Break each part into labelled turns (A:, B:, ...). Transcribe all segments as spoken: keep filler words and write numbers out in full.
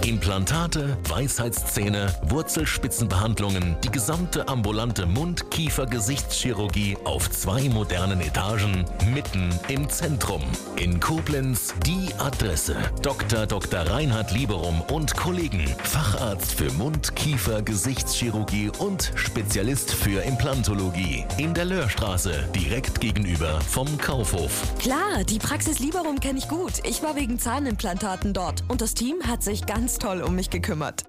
A: Implantate, Weisheitszähne, Wurzelspitzenbehandlungen, die gesamte ambulante Mund-Kiefer-Gesichtschirurgie auf zwei modernen Etagen, mitten im Zentrum. In Koblenz die Adresse. Doktor Doktor Reinhard Lieberum und Kollegen. Facharzt für Mund-Kiefer-Gesichtschirurgie und Spezialist für Implantologie. In der Löhrstraße, direkt gegenüber vom Kaufhof.
B: Klar, die Praxis Lieberum kenne ich gut. Ich war wegen Zahnimplantaten dort und das Team hat sich ganz toll um mich gekümmert.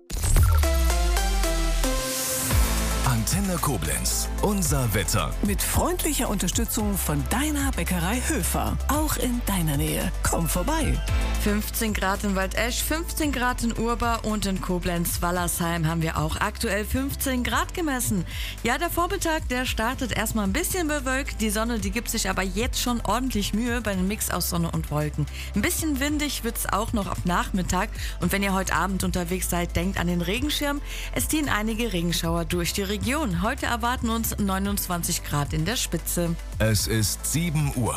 C: Antenne Koblenz. Unser Wetter.
D: Mit freundlicher Unterstützung von deiner Bäckerei Höfer. Auch in deiner Nähe. Komm vorbei.
E: fünfzehn Grad in Waldesch, fünfzehn Grad in Urba und in Koblenz-Wallersheim haben wir auch aktuell fünfzehn Grad gemessen. Ja, der Vormittag, der startet erstmal ein bisschen bewölkt. Die Sonne, die gibt sich aber jetzt schon ordentlich Mühe bei einem Mix aus Sonne und Wolken. Ein bisschen windig wird es auch noch ab Nachmittag. Und wenn ihr heute Abend unterwegs seid, denkt an den Regenschirm. Es ziehen einige Regenschauer durch die Region. Heute erwarten uns neunundzwanzig Grad in der Spitze.
C: Es ist sieben Uhr.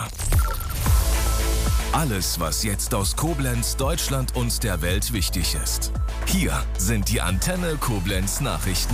C: Alles, was jetzt aus Koblenz, Deutschland und der Welt wichtig ist. Hier sind die Antenne Koblenz Nachrichten.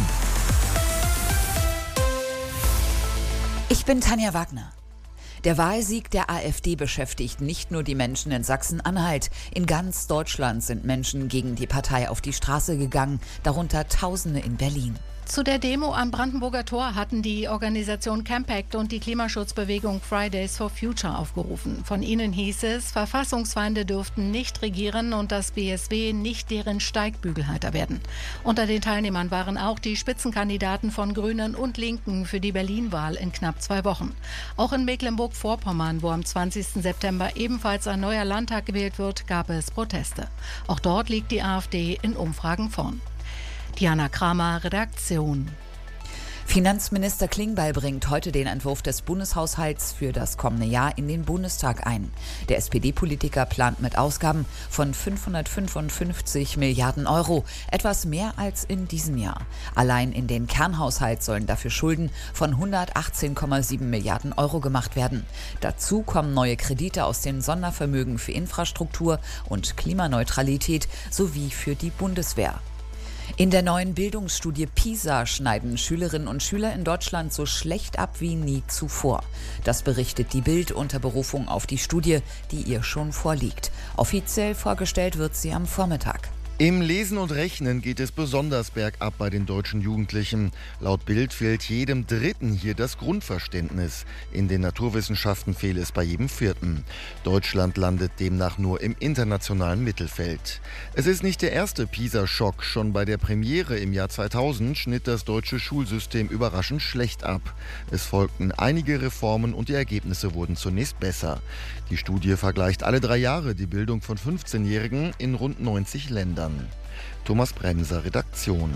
F: Ich bin Tanja Wagner. Der Wahlsieg der AfD beschäftigt nicht nur die Menschen in Sachsen-Anhalt. In ganz Deutschland sind Menschen gegen die Partei auf die Straße gegangen, darunter Tausende in Berlin.
G: Zu der Demo am Brandenburger Tor hatten die Organisation Campact und die Klimaschutzbewegung Fridays for Future aufgerufen. Von ihnen hieß es, Verfassungsfeinde dürften nicht regieren und das B S W nicht deren Steigbügelhalter werden. Unter den Teilnehmern waren auch die Spitzenkandidaten von Grünen und Linken für die Berlin-Wahl in knapp zwei Wochen. Auch in Mecklenburg-Vorpommern, wo am zwanzigsten September ebenfalls ein neuer Landtag gewählt wird, gab es Proteste. Auch dort liegt die AfD in Umfragen vorn. Diana Kramer, Redaktion.
F: Finanzminister Klingbeil bringt heute den Entwurf des Bundeshaushalts für das kommende Jahr in den Bundestag ein. Der S P D-Politiker plant mit Ausgaben von fünfhundertfünfundfünfzig Milliarden Euro, etwas mehr als in diesem Jahr. Allein in den Kernhaushalt sollen dafür Schulden von hundertachtzehn Komma sieben Milliarden Euro gemacht werden. Dazu kommen neue Kredite aus den Sondervermögen für Infrastruktur und Klimaneutralität sowie für die Bundeswehr. In der neuen Bildungsstudie PISA schneiden Schülerinnen und Schüler in Deutschland so schlecht ab wie nie zuvor. Das berichtet die Bild unter Berufung auf die Studie, die ihr schon vorliegt. Offiziell vorgestellt wird sie am Vormittag.
H: Im Lesen und Rechnen geht es besonders bergab bei den deutschen Jugendlichen. Laut Bild fehlt jedem Dritten hier das Grundverständnis. In den Naturwissenschaften fehle es bei jedem Vierten. Deutschland landet demnach nur im internationalen Mittelfeld. Es ist nicht der erste PISA-Schock. Schon bei der Premiere im Jahr zweitausend schnitt das deutsche Schulsystem überraschend schlecht ab. Es folgten einige Reformen und die Ergebnisse wurden zunächst besser. Die Studie vergleicht alle drei Jahre die Bildung von fünfzehnjährigen in rund neunzig Ländern. Thomas Bremser, Redaktion.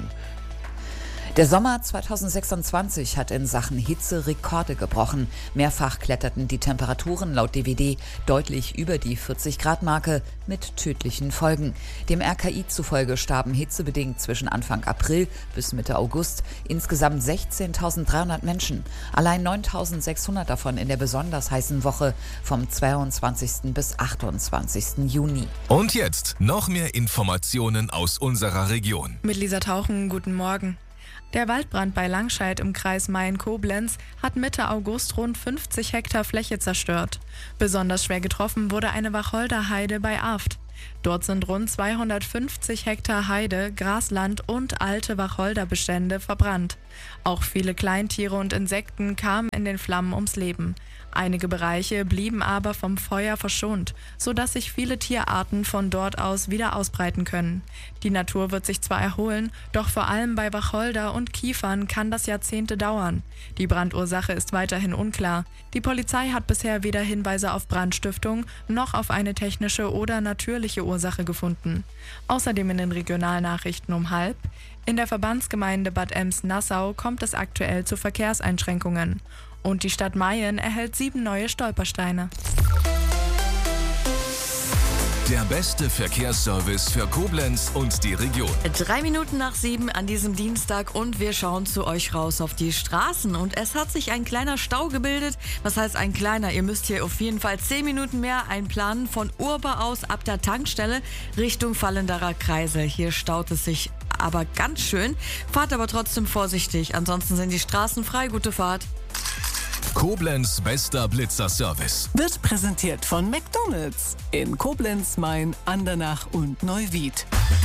F: Der Sommer zweitausendsechsundzwanzig hat in Sachen Hitze Rekorde gebrochen. Mehrfach kletterten die Temperaturen laut D W D deutlich über die vierzig-Grad-Marke mit tödlichen Folgen. Dem R K I zufolge starben hitzebedingt zwischen Anfang April bis Mitte August insgesamt sechzehntausenddreihundert Menschen. Allein neuntausendsechshundert davon in der besonders heißen Woche vom zweiundzwanzigsten bis achtundzwanzigsten Juni.
C: Und jetzt noch mehr Informationen aus unserer Region.
I: Mit Lisa Tauchen, guten Morgen. Der Waldbrand bei Langscheid im Kreis Main-Koblenz hat Mitte August rund fünfzig Hektar Fläche zerstört. Besonders schwer getroffen wurde eine Wacholderheide bei Aft. Dort sind rund zweihundertfünfzig Hektar Heide, Grasland und alte Wacholderbestände verbrannt. Auch viele Kleintiere und Insekten kamen in den Flammen ums Leben. Einige Bereiche blieben aber vom Feuer verschont, sodass sich viele Tierarten von dort aus wieder ausbreiten können. Die Natur wird sich zwar erholen, doch vor allem bei Wacholder und Kiefern kann das Jahrzehnte dauern. Die Brandursache ist weiterhin unklar. Die Polizei hat bisher weder Hinweise auf Brandstiftung noch auf eine technische oder natürliche Ursache gefunden. Außerdem in den Regionalnachrichten um halb: In der Verbandsgemeinde Bad Ems-Nassau kommt es aktuell zu Verkehrseinschränkungen. Und die Stadt Mayen erhält sieben neue Stolpersteine.
C: Der beste Verkehrsservice für Koblenz und die Region.
E: Drei Minuten nach sieben an diesem Dienstag und wir schauen zu euch raus auf die Straßen. Und es hat sich ein kleiner Stau gebildet. Was heißt ein kleiner? Ihr müsst hier auf jeden Fall zehn Minuten mehr einplanen. Von Urba aus ab der Tankstelle Richtung Vallendarer Kreisel. Hier staut es sich aber ganz schön. Fahrt aber trotzdem vorsichtig. Ansonsten sind die Straßen frei. Gute Fahrt.
C: Koblenz bester Blitzerservice.
D: Wird präsentiert von McDonald's in Koblenz, Main, Andernach und Neuwied.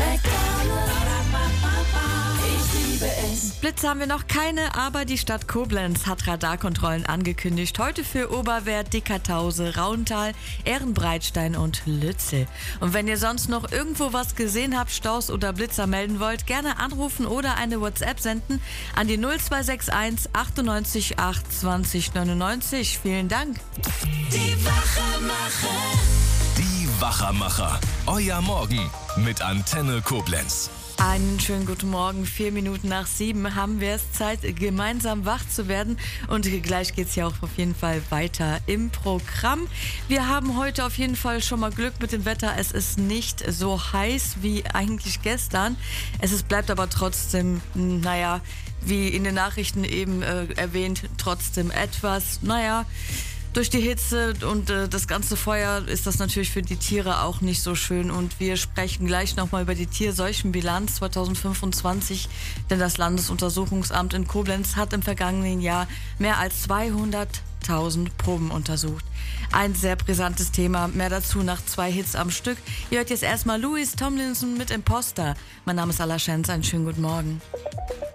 E: Blitze haben wir noch keine, aber die Stadt Koblenz hat Radarkontrollen angekündigt. Heute für Oberwert, Dickertause, Rauntal, Ehrenbreitstein und Lützel. Und wenn ihr sonst noch irgendwo was gesehen habt, Staus oder Blitzer melden wollt, gerne anrufen oder eine WhatsApp senden an die null zwei sechs eins achtundneunzig acht zwanzig neunundneunzig. Vielen Dank.
A: Die Wachermacher.
C: Die Wachermacher. Euer Morgen mit Antenne Koblenz.
E: Einen schönen guten Morgen. Vier Minuten nach sieben haben wir es Zeit, gemeinsam wach zu werden. Und gleich geht es ja auch auf jeden Fall weiter im Programm. Wir haben heute auf jeden Fall schon mal Glück mit dem Wetter. Es ist nicht so heiß wie eigentlich gestern. Es ist, bleibt aber trotzdem, naja, wie in den Nachrichten eben äh, erwähnt, trotzdem etwas, naja, durch die Hitze und äh, das ganze Feuer ist das natürlich für die Tiere auch nicht so schön. Und wir sprechen gleich nochmal über die Tierseuchenbilanz zwanzig fünfundzwanzig, denn das Landesuntersuchungsamt in Koblenz hat im vergangenen Jahr mehr als zweihunderttausend Proben untersucht. Ein sehr brisantes Thema, mehr dazu nach zwei Hits am Stück. Ihr hört jetzt erstmal Louis Tomlinson mit Imposter. Mein Name ist Alla Schenz, einen schönen guten Morgen.